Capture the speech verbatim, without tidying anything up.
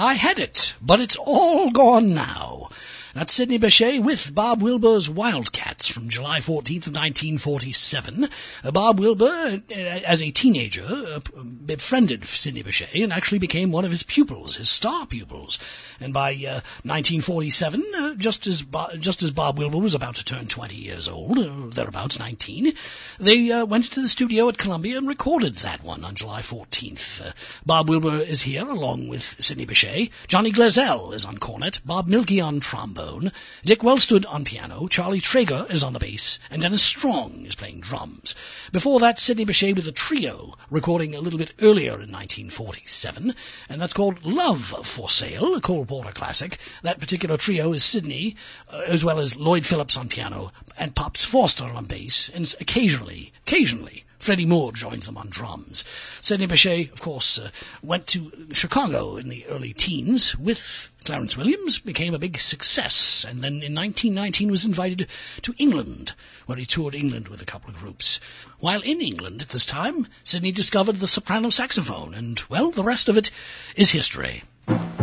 I had it, but it's all gone now. That's Sidney Bechet with Bob Wilbur's Wildcats from July fourteenth of nineteen forty-seven. Uh, Bob Wilbur, uh, as a teenager, uh, befriended Sidney Bechet and actually became one of his pupils, his star pupils. And by uh, nineteen forty-seven, uh, just as Bo- just as Bob Wilbur was about to turn twenty years old, or thereabouts nineteen, they uh, went to the studio at Columbia and recorded that one on July fourteenth. Uh, Bob Wilbur is here along with Sidney Bechet. Johnny Glazell is on cornet, Bob Milkey on trombone, Dick Wellstood on piano, Charlie Traeger is on the bass, and Dennis Strong is playing drums. Before that, Sidney Bechet with a trio, recording a little bit earlier in nineteen forty-seven, and that's called Love for Sale, a Cole Porter classic. That particular trio is Sidney, uh, as well as Lloyd Phillips on piano, and Pops Foster on bass, and occasionally, occasionally, Freddie Moore joins them on drums. Sidney Bechet, of course, uh, went to Chicago in the early teens with Clarence Williams, became a big success, and then in nineteen nineteen was invited to England, where he toured England with a couple of groups. While in England at this time, Sidney discovered the soprano saxophone, and, well, the rest of it is history.